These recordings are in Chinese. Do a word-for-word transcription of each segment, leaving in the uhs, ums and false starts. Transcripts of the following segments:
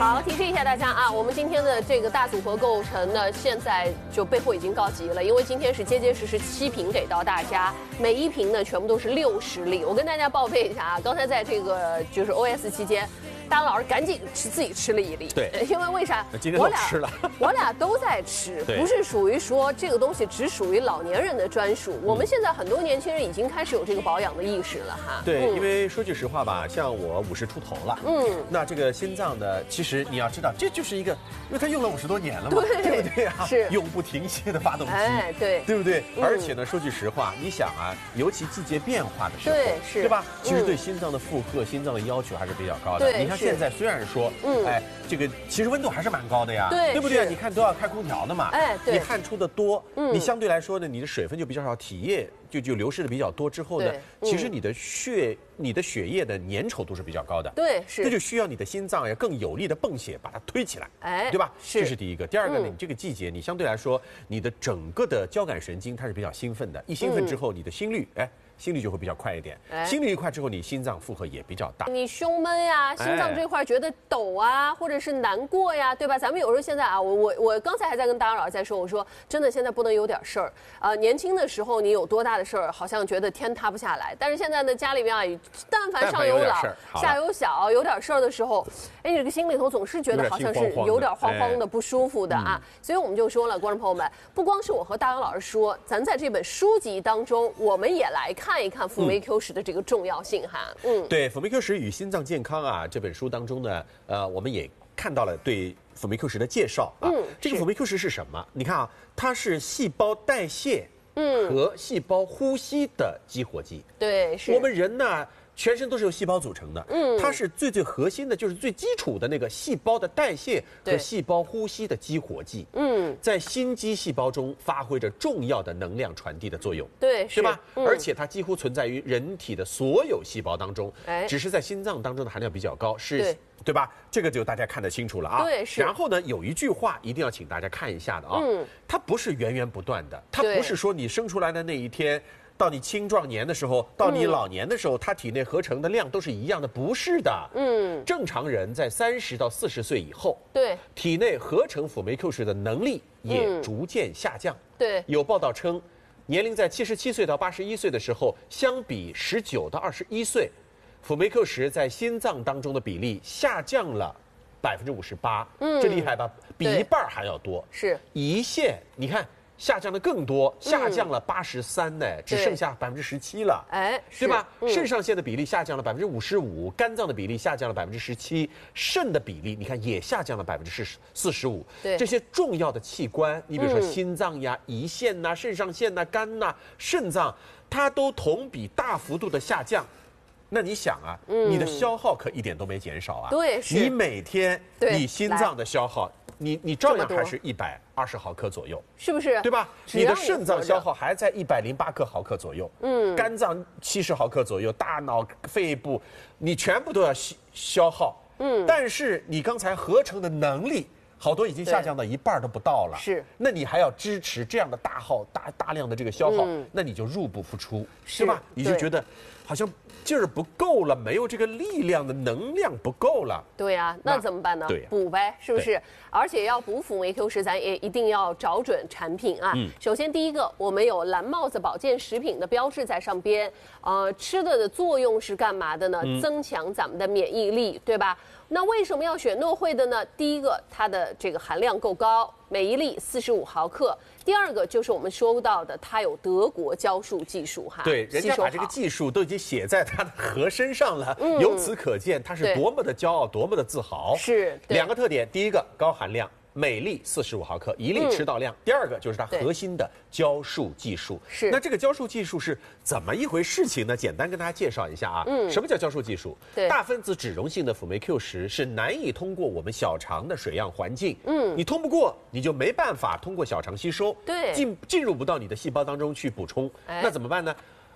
好，提示一下大家啊，我们今天的这个大组合构成呢，现在就备货已经告急了，因为今天是结结实实七瓶给到大家，每一瓶呢全部都是六十粒。我跟大家报备一下啊，刚才在这个就是 O S 期间。 大老师赶紧吃，自己吃了一粒。 对， 因为为啥？ 今天都吃了， 我俩都在吃，不是属于说这个东西只属于老年人的专属。我们现在很多年轻人已经开始有这个保养的意识了哈。 对，嗯、因为说句实话吧，像我五十出头了，嗯，那这个心脏呢，其实你要知道，这就是一个，因为它用了五十多年了嘛，对, 对不对啊？ 是永不停歇的发动机， 哎，对， 对不对？嗯、而且呢，说句实话，你想啊，尤其季节变化的时候， 对，是， 对吧？其实对心脏的负荷、心脏的要求还是比较高的。 对， 你看现在虽然说。 嗯，哎，这个其实温度还是蛮高的呀， 对， 对不对？你看都要开空调的嘛， 哎，对， 你汗出的多， 嗯， 你相对来说呢，你的水分就比较少，体液就就流失的比较多之后呢，其实你的血、你的血液的粘稠度是比较高的， 对，是， 这就需要你的心脏呀更有力的泵血把它推起来， 哎， 对吧？ 是， 这是第一个。第二个呢，你这个季节你相对来说，你的整个的交感神经它是比较兴奋的，一兴奋之后，你的心率，哎。 心率就会比较快一点，哎、心率一快之后，你心脏负荷也比较大。 你胸闷呀、心脏这块觉得抖啊，哎、或者是难过呀，对吧？咱们有时候现在啊，我我我刚才还在跟大老师在说，我说真的，现在不能有点事儿啊、呃。年轻的时候你有多大的事儿，好像觉得天塌不下来，但是现在呢，家里面啊，但凡上有老下有小，有点事儿的时候，哎，你这个心里头总是觉得好像是有点慌慌的、不舒服的啊。嗯、所以我们就说了，观众朋友们，不光是我和大杨老师说，咱在这本书籍当中，我们也来看。 看一看辅酶 Q 十的这个重要性哈， 嗯，对，辅酶 Q 十与心脏健康啊这本书当中呢，呃，我们也看到了对辅酶 Q 十的介绍啊。嗯，这个辅酶 Q 十是什么？你看啊，它是细胞代谢嗯和细胞呼吸的激活剂。 对，是我们人呢。 全身都是由细胞组成的，嗯，它是最最核心的，就是最基础的那个细胞的代谢和细胞呼吸的激活剂，嗯，在心肌细胞中发挥着重要的能量传递的作用， 对， 是吧？嗯、而且它几乎存在于人体的所有细胞当中，哎，只是在心脏当中的含量比较高，是，对，对吧？这个就大家看得清楚了啊。 对，是。 然后呢，有一句话一定要请大家看一下的啊，嗯，它不是源源不断的，它不是说你生出来的那一天。 到你青壮年的时候，到你老年的时候，嗯、它体内合成的量都是一样的，不是的。嗯，正常人在三十到四十岁以后， 对， 体内合成辅酶 Q 十的能力也逐渐下降。 嗯、对， 有报道称，年龄在七十七岁到八十一岁的时候，相比十九到二十一岁，辅酶 Q 十在心脏当中的比例下降了百分之五十八。嗯，这厉害吧？比一半还要多。 是， 胰腺，你看。 下降的更多，下降了八十三呢，只剩下百分之十七了，哎，对吧？嗯、肾上腺的比例下降了百分之五十五，肝脏的比例下降了百分之十七，肾的比例你看也下降了百分之四十四十五。对，这些重要的器官，你比如说心脏呀、嗯、胰腺呐、肾上腺呐、肝呐、肾脏，它都同比大幅度的下降。 那你想啊，嗯、你的消耗可一点都没减少啊。 对，是。 你每天你心脏的消耗，你你照样还是一百二十毫克左右， 是不是？ 对吧？你的肾脏消耗还在一百零八克毫克左右，嗯，肝脏七十毫克左右，大脑、肺部，你全部都要消耗，嗯。但是你刚才合成的能力。 好多已经下降到一半都不到了， 是。 那你还要支持这样的大耗大大量的这个消耗，嗯、那你就入不敷出，是吧？你就觉得好像劲儿不够了，没有这个力量的能量不够了。 对呀、啊，那怎么办呢？ 对、啊， 补呗，是不是？而且要补辅酶 Q 十，咱也一定要找准产品啊。嗯、首先第一个，我们有蓝帽子保健食品的标志在上边，呃，吃的的作用是干嘛的呢？嗯、增强咱们的免疫力，对吧？ 那为什么要选诺惠的呢？第一个，它的这个含量够高，每一粒四十五毫克。第二个就是我们说到的，它有德国胶束技术哈。 对，人家把这个技术都已经写在它的盒身上了，嗯、由此可见它是多么的骄傲，多么的自豪。 是两个特点，第一个高含量。 每粒四十五毫克，一粒吃到量。嗯、第二个就是它核心的胶束技术。 是。 那这个胶束技术是怎么一回事情呢？简单跟大家介绍一下啊。嗯。什么叫胶束技术？ 对。 大分子脂溶性的辅酶 Q 十是难以通过我们小肠的水样环境。嗯。你通不过，你就没办法通过小肠吸收。 对。 进进入不到你的细胞当中去补充。哎。那怎么办呢？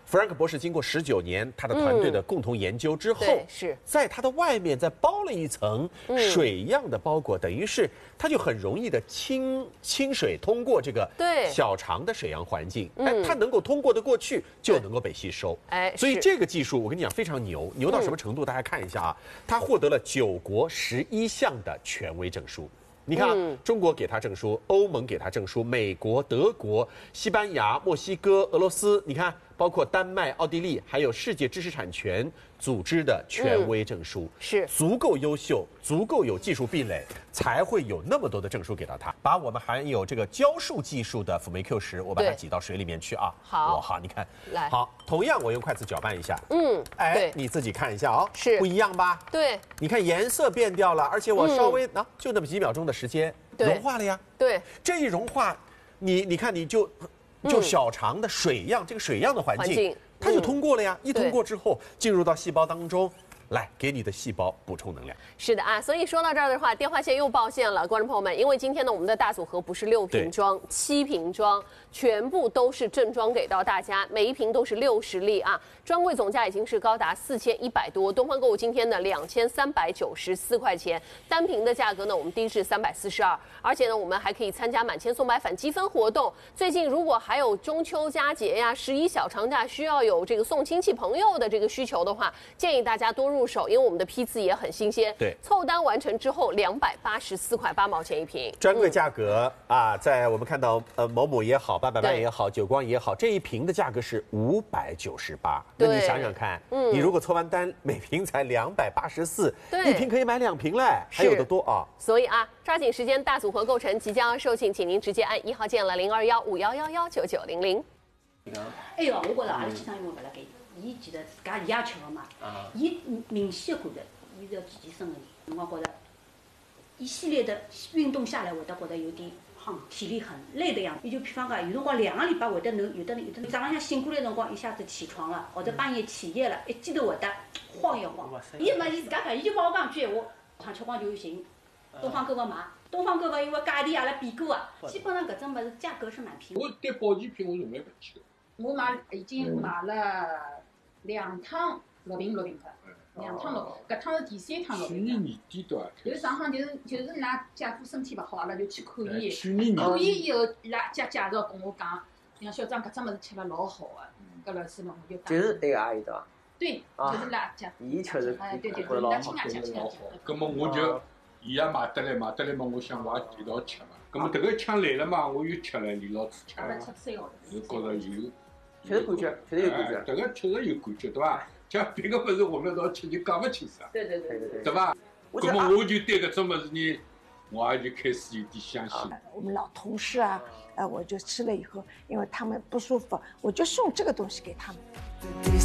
弗兰克博士经过十九年他的团队的共同研究之后， 嗯、是在它的外面再包了一层水样的包裹，嗯、等于是它就很容易的清清水通过这个小肠的水样环境，哎，它能够通过得过去，就能够被吸收。哎，所以这个技术我跟你讲非常牛，牛到什么程度？大家看一下啊，它获得了九国十一项的权威证书。你看、啊，嗯、中国给他证书，欧盟给他证书，美国、德国、西班牙、墨西哥、俄罗斯，你看，包括丹麦、奥地利，还有世界知识产权组织的权威证书，嗯、 是足够优秀，足够有技术壁垒，才会有那么多的证书给到他。把我们含有这个浇树技术的辅酶 Q 十，我把它挤到水里面去啊。 好， 好，你看， 来， 好，同样我用筷子搅拌一下，嗯，哎，你自己看一下哦， 是不一样吧？ 对， 你看颜色变掉了，而且我稍微啊，就那么几秒钟的时间。融化了呀， 对， 这一融化，你你看你就就小肠的水样，这个水样的环境，它就通过了呀。一通过之后，进入到细胞当中，来给你的细胞补充能量。 是的啊，所以说到这儿的话，电话线又爆线了，观众朋友们，因为今天呢，我们的大组合不是六瓶装，七瓶装，全部都是正装给到大家，每一瓶都是六十粒啊。专柜总价已经是高达四千一百多，东方购物今天呢两千三百九十四块钱，单瓶的价格呢我们低至三百四十二，而且呢我们还可以参加满千送百返积分活动。最近如果还有中秋佳节呀、十一小长假需要有这个送亲戚朋友的这个需求的话，建议大家多入手，因为我们的批次也很新鲜。 对， 凑单完成之后两百八十四块八毛钱一瓶， 专柜价格、嗯、啊，在我们看到呃某某也好，八百万也好，久光也好，这一瓶的价格是五百九十八。那你想想看，嗯，你如果凑完单，每瓶才两百八十四，一瓶可以买两瓶嘞，还有的多啊。 所以啊，抓紧时间，大组合购成即将要售罄，请您直接按一号键了零二幺五幺幺幺九九零零。 哎哟，我觉着阿拉先生因为勿辣盖，伊其实自家伊也吃个嘛，伊明显感觉伊是要健健身个人，我觉着一系列的运动下来，会得觉得有点。体力很累的样子，也就比方讲，有辰光两个礼拜会得能有的有的早浪向醒过来辰光一下子起床了，或者半夜起夜了，一记头会得晃一晃。伊嘛伊自家讲，伊就帮我讲句闲话，上吃光就寻东方购物买，东方购物因为价钿阿拉比过啊，基本上搿种物事价格是蛮便宜。 我对保健品我从来勿去的。 我买已经买了两趟六瓶六瓶的。两趟六，搿趟是第三趟六。 去年年底对伐？ 就是上趟就是就是㑚姐夫身体勿好，阿拉就去看伊。 去年年底。 看伊以后，伊拉介介绍跟我讲，杨小张搿只物事吃了老好个，搿老师嘛我就讲。 就是那个阿姨对伐？ 对，就是拉姐。 伊吃是， 哎对对对，拉亲家吃吃。 搿么我就，伊也买得来买得来嘛，我想我也一道吃嘛。搿么迭个枪来了嘛，我又吃了，李老师吃了。 吃三号。 就觉着有。 确实感觉，确实有感觉。 迭个确实有感觉，对伐？像别个物事混了道吃就讲勿清爽， 对对对对， 对吧？那么我就对搿种物事呢，我也就开始有点相信。 我们老同事啊，呃，我就吃了以后，因为他们不舒服，我就送这个东西给他们。